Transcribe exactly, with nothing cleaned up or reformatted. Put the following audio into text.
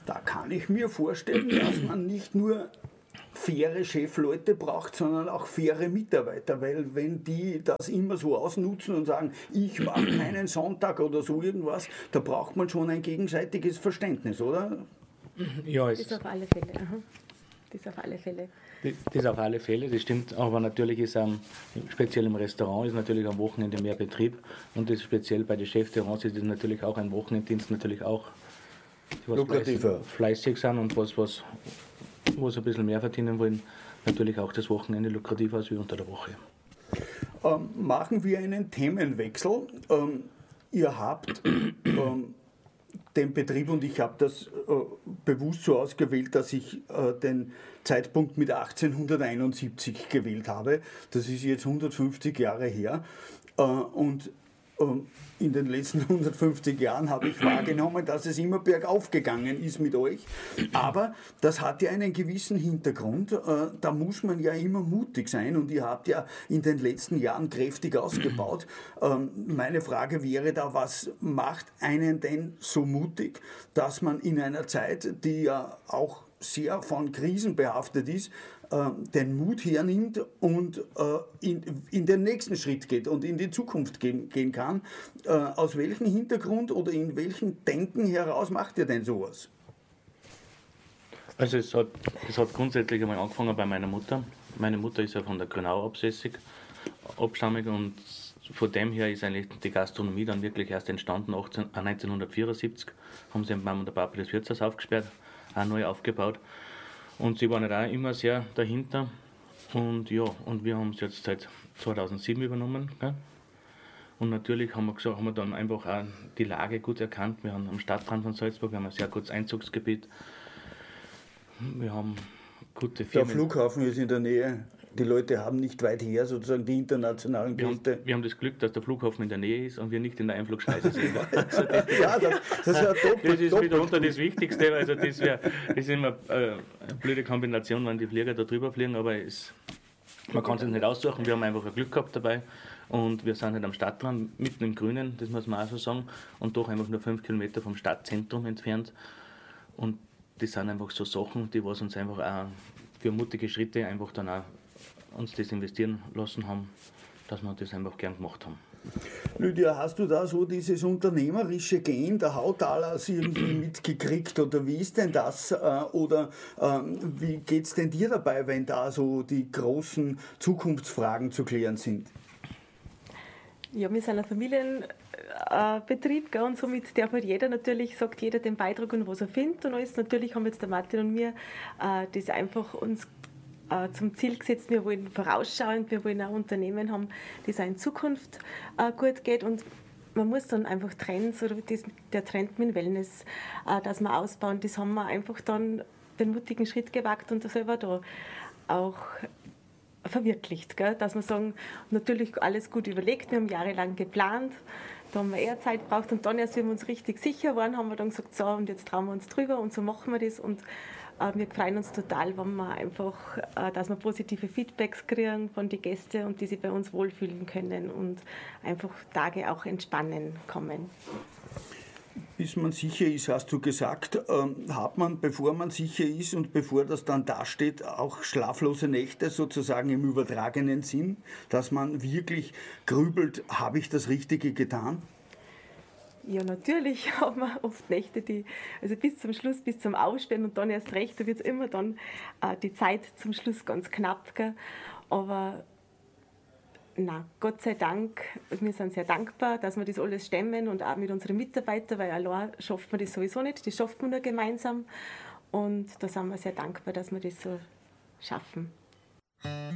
Da kann ich mir vorstellen, dass man nicht nur faire Chefleute braucht, sondern auch faire Mitarbeiter, weil wenn die das immer so ausnutzen und sagen, ich mache keinen Sonntag oder so irgendwas, da braucht man schon ein gegenseitiges Verständnis, oder? Ja, Das es, auf alle Fälle. Aha. Das auf alle Fälle. das das auf alle Fälle, das stimmt, aber natürlich ist ähm, speziell im Restaurant ist natürlich am Wochenende mehr Betrieb und das speziell bei den Chefterrains ist es natürlich auch ein Wochenenddienst natürlich auch was Lukrativer. fleißig, fleißig sind und was, was, was ein bisschen mehr verdienen wollen, natürlich auch das Wochenende lukrativer als wie unter der Woche. Ähm, machen wir einen Themenwechsel. Ähm, ihr habt ähm, den Betrieb, und ich habe das äh, bewusst so ausgewählt, dass ich äh, den Zeitpunkt mit achtzehnhunderteinundsiebzig gewählt habe. Das ist jetzt hundertfünfzig Jahre her. Äh, und ähm, in den letzten hundertfünfzig Jahren habe ich wahrgenommen, dass es immer bergauf gegangen ist mit euch. Aber das hat ja einen gewissen Hintergrund. Äh, da muss man ja immer mutig sein, und ihr habt ja in den letzten Jahren kräftig ausgebaut. Ähm, meine Frage wäre da, was macht einen denn so mutig, dass man in einer Zeit, die ja auch sehr von Krisen behaftet ist, äh, den Mut hernimmt und äh, in, in den nächsten Schritt geht und in die Zukunft gehen, gehen kann. Äh, aus welchem Hintergrund oder in welchem Denken heraus macht ihr denn sowas? Also es hat, es hat grundsätzlich einmal angefangen bei meiner Mutter. Meine Mutter ist ja von der Grünau absässig, abstammig, und von dem her ist eigentlich die Gastronomie dann wirklich erst entstanden. achtzehn, äh, neunzehnhundertvierundsiebzig haben sie mit Mama und der Papa das Wirtshaus aufgesperrt, auch neu aufgebaut. Und sie waren halt auch immer sehr dahinter. Und ja, und wir haben es jetzt seit zweitausendsieben übernommen. Gell? Und natürlich haben wir, gesagt, haben wir dann einfach auch die Lage gut erkannt. Wir haben am Stadtrand von Salzburg, wir haben ein sehr gutes Einzugsgebiet. Wir haben gute Firmen. Der Flughafen ist in der Nähe. Die Leute haben nicht weit her sozusagen die internationalen Wir haben, Gäste. wir haben das Glück, dass der Flughafen in der Nähe ist und wir nicht in der Einflugschneise sind. Also das, Ja, das, das ist ja doppelt. das ist doppelt. mitunter das Wichtigste. Also das, wär, das ist immer äh, eine blöde Kombination, wenn die Flieger da drüber fliegen, aber es, man kann es sich nicht aussuchen. Wir haben einfach ein Glück gehabt dabei und wir sind halt am Stadtrand, mitten im Grünen, das muss man auch so sagen, und doch einfach nur fünf Kilometer vom Stadtzentrum entfernt. Und das sind einfach so Sachen, die was uns einfach auch für mutige Schritte einfach dann auch uns das investieren lassen haben, dass wir das einfach gern gemacht haben. Lydia, hast du da so dieses unternehmerische Gen der Hautalas irgendwie mitgekriegt, oder wie ist denn das? Oder ähm, wie geht es denn dir dabei, wenn da so die großen Zukunftsfragen zu klären sind? Ja, wir sind ein Familienbetrieb, gell, und somit darf halt jeder natürlich, sagt jeder den Beitrag und was er findet und alles. Natürlich haben jetzt der Martin und mir äh, das einfach uns äh, zum Ziel gesetzt, wir wollen vorausschauend, wir wollen auch Unternehmen haben, das auch in Zukunft äh, gut geht, und man muss dann einfach Trends, oder das, der Trend mit dem Wellness, äh, dass wir ausbauen, das haben wir einfach dann den mutigen Schritt gewagt und selber da auch verwirklicht, gell? Dass wir sagen, natürlich alles gut überlegt, wir haben jahrelang geplant, da haben wir eher Zeit gebraucht, und dann erst, wenn wir uns richtig sicher waren, haben wir dann gesagt, so, und jetzt trauen wir uns drüber und so machen wir das, und äh, wir freuen uns total, wenn wir einfach, äh, dass wir positive Feedbacks kriegen von den Gästen und die sich bei uns wohlfühlen können und einfach Tage auch entspannen kommen. Bis man sicher ist, hast du gesagt, ähm, hat man, bevor man sicher ist und bevor das dann dasteht, auch schlaflose Nächte sozusagen im übertragenen Sinn, dass man wirklich grübelt, habe ich das Richtige getan? Ja, natürlich haben wir oft Nächte, die, also bis zum Schluss, bis zum Ausstehen und dann erst recht, da wird es immer dann äh, die Zeit zum Schluss ganz knapp, gell? Aber na, Gott sei Dank, wir sind sehr dankbar, dass wir das alles stemmen, und auch mit unseren Mitarbeitern, weil allein schafft man das sowieso nicht, das schafft man nur gemeinsam, und da sind wir sehr dankbar, dass wir das so schaffen.